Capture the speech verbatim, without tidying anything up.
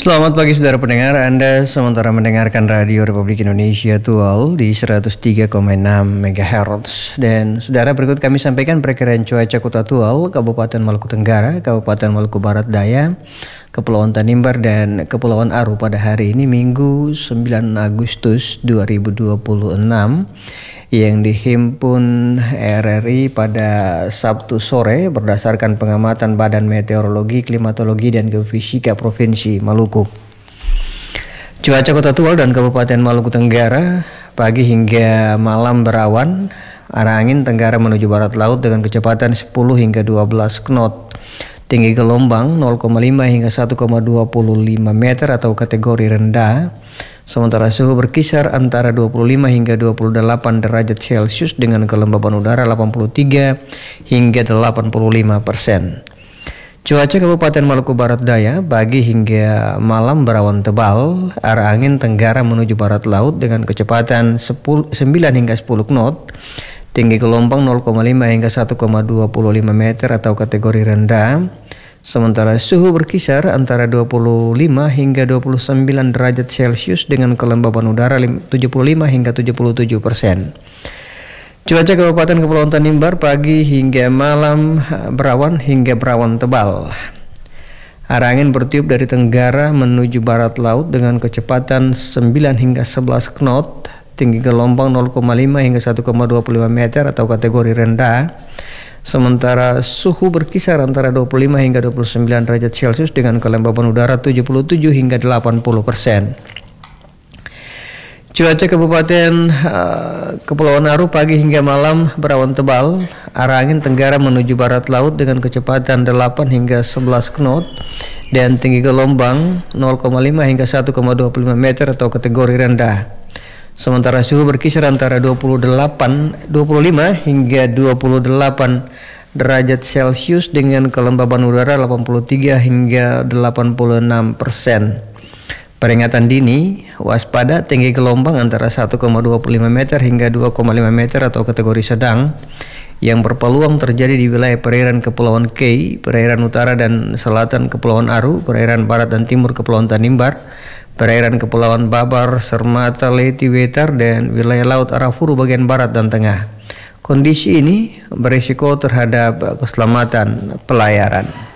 Selamat pagi saudara pendengar, Anda sementara mendengarkan Radio Republik Indonesia Tual di seratus tiga koma enam megahertz. Dan saudara, berikut kami sampaikan perakiraan cuaca Kota Tual, Kabupaten Maluku Tenggara, Kabupaten Maluku Barat Daya, Kepulauan Tanimbar dan Kepulauan Aru pada hari ini Minggu sembilan Agustus dua ribu dua puluh enam yang dihimpun R R I pada Sabtu sore berdasarkan pengamatan Badan Meteorologi, Klimatologi dan Geofisika Provinsi Maluku. Cuaca Kota Tual dan Kabupaten Maluku Tenggara pagi hingga malam berawan, arah angin tenggara menuju barat laut dengan kecepatan sepuluh hingga dua belas knot. Tinggi gelombang nol koma lima hingga satu koma dua lima meter atau kategori rendah. Sementara suhu berkisar antara dua puluh lima hingga dua puluh delapan derajat Celcius dengan kelembaban udara delapan puluh tiga hingga delapan puluh lima persen. Cuaca Kabupaten Maluku Barat Daya pagi hingga malam berawan tebal, arah angin tenggara menuju barat laut dengan kecepatan sembilan hingga sepuluh knot. Tinggi gelombang nol koma lima hingga satu koma dua lima meter atau kategori rendah. Sementara suhu berkisar antara dua puluh lima hingga dua puluh sembilan derajat Celcius dengan kelembaban udara tujuh puluh lima hingga tujuh puluh tujuh persen. Cuaca Kabupaten Kepulauan Tanimbar pagi hingga malam berawan hingga berawan tebal. Arah angin bertiup dari tenggara menuju barat laut dengan kecepatan sembilan hingga sebelas knot. Tinggi gelombang nol koma lima hingga satu koma dua lima meter atau kategori rendah. Sementara suhu berkisar antara dua puluh lima hingga dua puluh sembilan derajat Celcius dengan kelembaban udara tujuh puluh tujuh hingga delapan puluh persen. Cuaca Kabupaten uh, Kepulauan Aru pagi hingga malam berawan tebal, arah angin tenggara menuju barat laut dengan kecepatan delapan hingga sebelas knot dan tinggi gelombang nol koma lima hingga satu koma dua lima meter atau kategori rendah. Sementara suhu berkisar antara dua puluh delapan, dua puluh lima hingga dua puluh delapan derajat Celcius dengan kelembaban udara delapan puluh tiga hingga delapan puluh enam persen. Peringatan dini, waspada tinggi gelombang antara satu koma dua lima meter hingga dua koma lima meter atau kategori sedang yang berpeluang terjadi di wilayah perairan Kepulauan Kei, perairan utara dan selatan Kepulauan Aru, perairan barat dan timur Kepulauan Tanimbar, perairan Kepulauan Babar, Sermata, Leti, Wetar, dan wilayah Laut Arafuru bagian barat dan tengah. Kondisi ini berisiko terhadap keselamatan pelayaran.